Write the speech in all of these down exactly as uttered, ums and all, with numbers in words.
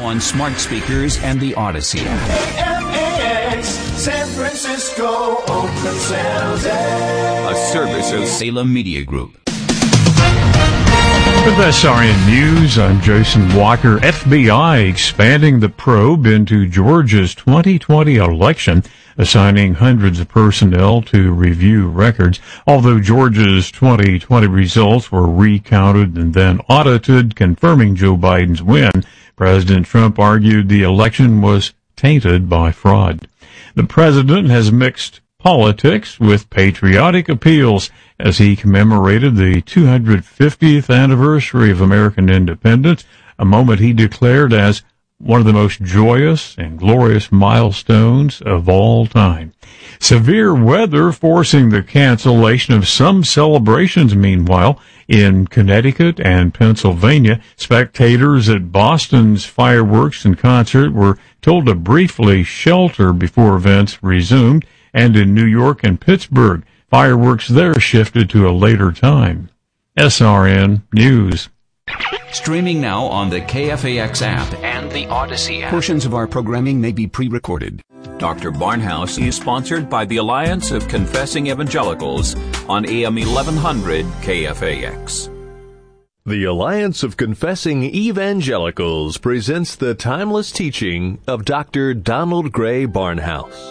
on smart speakers and the Odyssey app. K F A X, San Francisco, Oakland, San Jose. A service of Salem Media Group. With S R N News, I'm Jason Walker. F B I expanding the probe into Georgia's twenty twenty election, assigning hundreds of personnel to review records. Although Georgia's twenty twenty results were recounted and then audited, confirming Joe Biden's win, President Trump argued the election was tainted by fraud. The president has mixed politics with patriotic appeals as he commemorated the two hundred fiftieth anniversary of American independence, a moment he declared as one of the most joyous and glorious milestones of all time. Severe weather forcing the cancellation of some celebrations. Meanwhile, in Connecticut and Pennsylvania, spectators at Boston's fireworks and concert were told to briefly shelter before events resumed, and in New York and Pittsburgh, fireworks there shifted to a later time. S R N News. Streaming now on the K F A X app and the Odyssey app. Portions of our programming may be pre-recorded. Doctor Barnhouse is sponsored by the Alliance of Confessing Evangelicals on A M eleven hundred K F A X. The Alliance of Confessing Evangelicals presents the timeless teaching of Doctor Donald Gray Barnhouse.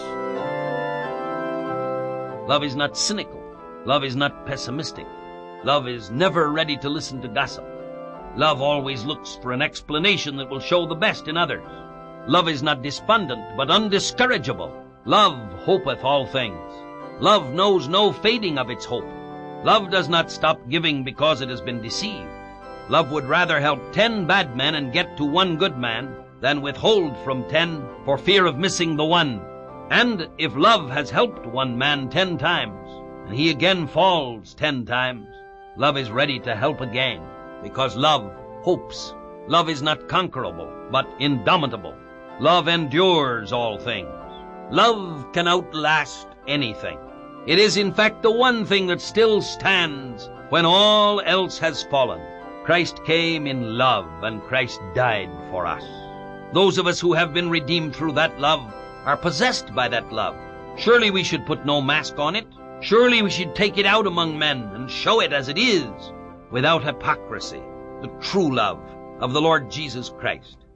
Love is not cynical. Love is not pessimistic. Love is never ready to listen to gossip. Love always looks for an explanation that will show the best in others. Love is not despondent, but undiscourageable. Love hopeth all things. Love knows no fading of its hope. Love does not stop giving because it has been deceived. Love would rather help ten bad men and get to one good man than withhold from ten for fear of missing the one. And if love has helped one man ten times, and he again falls ten times, love is ready to help again, because love hopes. Love is not conquerable, but indomitable. Love endures all things. Love can outlast anything. It is in fact the one thing that still stands when all else has fallen. Christ came in love, and Christ died for us. Those of us who have been redeemed through that love are possessed by that love. Surely we should put no mask on it. Surely we should take it out among men and show it as it is, without hypocrisy, the true love of the Lord Jesus Christ.